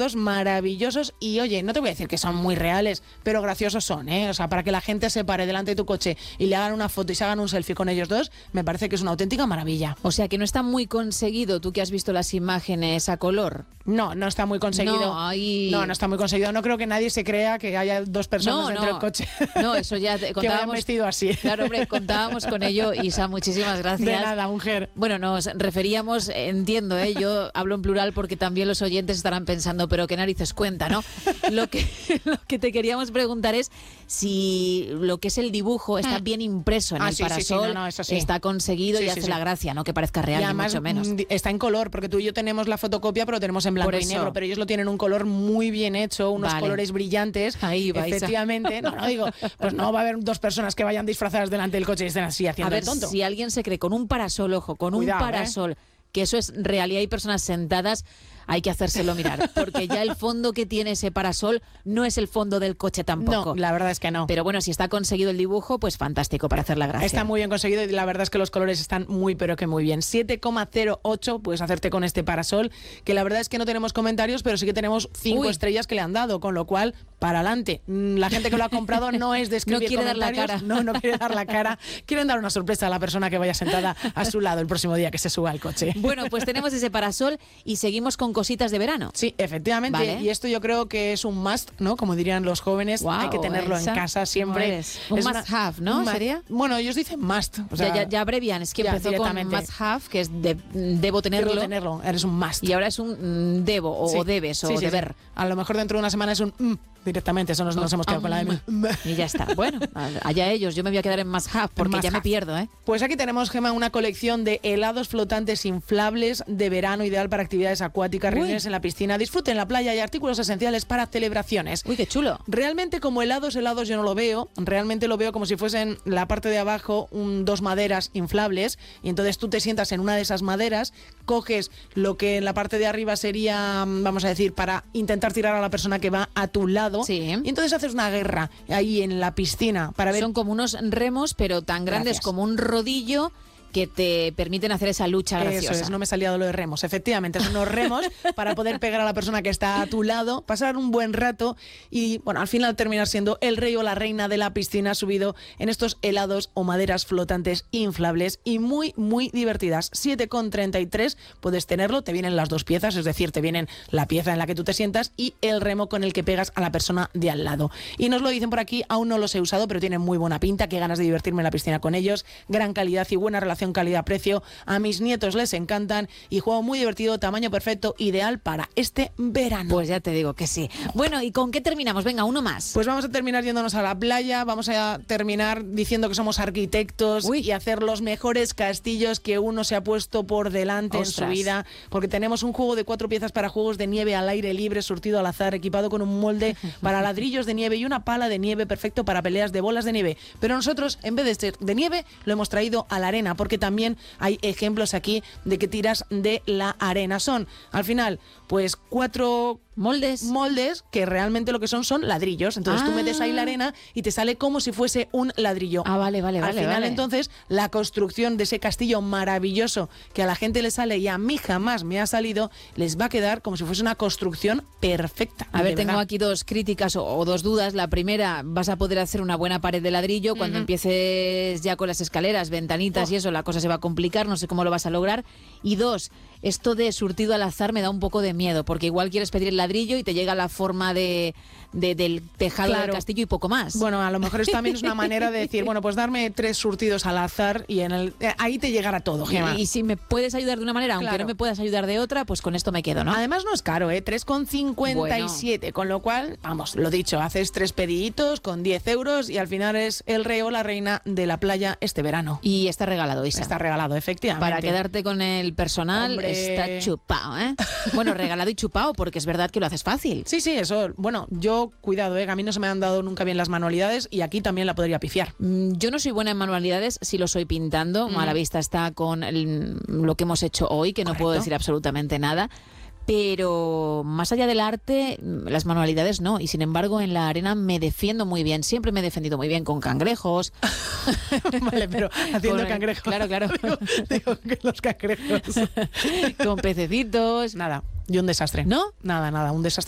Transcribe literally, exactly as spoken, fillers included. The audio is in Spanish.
dos maravillosos y oye, no te voy a decir que son muy reales, pero graciosos son, ¿eh? O sea, para que la gente se pare delante de tu coche y le hagan una foto y se hagan un selfie con ellos dos, me parece que es una auténtica maravilla. O sea, que no está muy conseguido, tú que has visto las imágenes a color. No, no está muy conseguido. No, hay... no, no está muy conseguido. No creo que nadie se crea que haya dos personas no, dentro no. del coche. No, eso ya te contábamos. Que vayan vestido así. Claro, hombre, contábamos con ello. Isa, muchísimas gracias. De nada, mujer. Bueno, nos referíamos, entiendo, ¿eh? Yo hablo en plural porque también los oyentes estarán pensando, pero qué narices cuenta, ¿no? Lo que, lo que te queríamos preguntar es si lo que es el dibujo está bien impreso en ah, el sí, parasol, sí, sí, no, no, eso sí. está conseguido sí, y sí, hace sí. la gracia, ¿no? Que parezca real, y ni además mucho menos. está en color, porque tú y yo tenemos la fotocopia, pero lo tenemos en blanco y negro, pero ellos lo tienen un color muy bien hecho, unos vale. colores brillantes. Ahí va, efectivamente. No, no digo, pues no va a haber dos personas que vayan disfrazadas delante del coche y estén así haciendo a ver, el tonto. Si alguien se cree con un parasol, ojo, con Cuidado, un parasol, ¿eh? que eso es real y hay personas sentadas, hay que hacérselo mirar, porque ya el fondo que tiene ese parasol no es el fondo del coche tampoco. No, la verdad es que no. Pero bueno, si está conseguido el dibujo, pues fantástico para hacer la gracia. Está muy bien conseguido y la verdad es que los colores están muy pero que muy bien. siete coma cero ocho puedes hacerte con este parasol, que la verdad es que no tenemos comentarios, pero sí que tenemos cinco Uy. estrellas que le han dado, con lo cual, para adelante. La gente que lo ha comprado no es de escribir No quiere dar la comentarios, cara. No, no quiere dar la cara. Quieren dar una sorpresa a la persona que vaya sentada a su lado el próximo día que se suba al coche. Bueno, pues tenemos ese parasol y seguimos con cositas de verano. Sí, efectivamente, Vale. y esto yo creo que es un must, ¿no? Como dirían los jóvenes, Wow, hay que tenerlo Elsa, en casa siempre. ¿cómo eres? Un Es must una- have, ¿no? un ma- ¿Sería? Bueno, ellos dicen must. O sea, ya, ya, ya abrevian, es que ya, empezó con directamente. must have, que es de, debo tenerlo, Debo tenerlo, eres un must. y ahora es un mm, debo, o, Sí. o debes, o Sí, sí, sí. deber. A lo mejor dentro de una semana es un mm, directamente, eso nos, nos hemos quedado con la M. Y ya está. Bueno, allá ellos, yo me voy a quedar en must have, porque Must ya me have. pierdo, ¿eh? Pues aquí tenemos, Gemma, una colección de helados flotantes inflables de verano, ideal para actividades acuáticas, Uy. reuniones en la piscina, disfrute en la playa y artículos esenciales para celebraciones. Uy, qué chulo. Realmente como helados, helados yo no lo veo, realmente lo veo como si fuesen la parte de abajo un, dos maderas inflables y entonces tú te sientas en una de esas maderas, coges lo que en la parte de arriba sería, vamos a decir, para intentar tirar a la persona que va a tu lado Sí. y entonces haces una guerra ahí en la piscina para ver... Son como unos remos, pero tan grandes Gracias. como un rodillo, que te permiten hacer esa lucha graciosa. Eso es, no me salía de lo de remos. Efectivamente, son unos remos para poder pegar a la persona que está a tu lado, pasar un buen rato y, bueno, al final terminar siendo el rey o la reina de la piscina subido en estos helados o maderas flotantes inflables y muy, muy divertidas. siete con treinta y tres puedes tenerlo, te vienen las dos piezas, es decir, te vienen la pieza en la que tú te sientas y el remo con el que pegas a la persona de al lado. Y nos lo dicen por aquí, aún no los he usado, pero tienen muy buena pinta, qué ganas de divertirme en la piscina con ellos, gran calidad y buena relación calidad-precio, a mis nietos les encantan y juego muy divertido, tamaño perfecto, ideal para este verano. Pues ya te digo que sí. Bueno, ¿y con qué terminamos? Venga, uno más. Pues vamos a terminar yéndonos a la playa, vamos a terminar diciendo que somos arquitectos Uy. y hacer los mejores castillos que uno se ha puesto por delante Ostras. en su vida, porque tenemos un juego de cuatro piezas para juegos de nieve al aire libre, surtido al azar, equipado con un molde para ladrillos de nieve y una pala de nieve, perfecto para peleas de bolas de nieve. Pero nosotros, en vez de ser de nieve, lo hemos traído a la arena, porque también hay ejemplos aquí de que tiras de la arena. Son, al final, pues cuatro moldes. moldes que realmente lo que son son ladrillos. Entonces tú Ah. metes ahí la arena y te sale como si fuese un ladrillo. Ah, vale, vale, Al vale. final, vale. entonces, la construcción de ese castillo maravilloso que a la gente le sale y a mí jamás me ha salido, les va a quedar como si fuese una construcción perfecta. A ver, de tengo verdad. aquí dos críticas o, o dos dudas. La primera, vas a poder hacer una buena pared de ladrillo. Cuando Ujú. empieces ya con las escaleras, ventanitas Oh. y eso, la cosa se va a complicar. No sé cómo lo vas a lograr. Y dos, esto de surtido al azar me da un poco de miedo, porque igual quieres pedir el ladrillo y te llega la forma de, de- del tejado Claro. del castillo y poco más. Bueno, a lo mejor esto también es una manera de decir, bueno, pues darme tres surtidos al azar y en el eh, ahí te llegará todo, Gemma. y, y si me puedes ayudar de una manera, aunque Claro. no me puedas ayudar de otra, pues con esto me quedo, ¿no? Además no es caro, ¿eh? tres con cincuenta y siete, con lo cual, vamos, lo dicho, haces tres pediditos con diez euros y al final es el rey o la reina de la playa este verano. Y está regalado, Isa. Está regalado, efectivamente. Para quedarte con el personal, Hombre. está chupado, ¿eh? Bueno, regalado y chupado, porque es verdad que lo haces fácil. Sí, sí, eso. Bueno, yo, cuidado, ¿eh? Que a mí no se me han dado nunca bien las manualidades y aquí también la podría pifiar. Mm, Yo no soy buena en manualidades, sí lo soy pintando. Mm. A la vista está con el- lo que hemos hecho hoy, que no Correcto. puedo decir absolutamente nada. Pero más allá del arte, mm, las manualidades no. Y sin embargo, en la arena me defiendo muy bien. Siempre me he defendido muy bien con cangrejos. Vale, pero haciendo Con- cangrejos. claro, claro. digo, digo que los cangrejos. con pececitos. Nada, y un desastre. ¿No? Nada, nada, un desastre.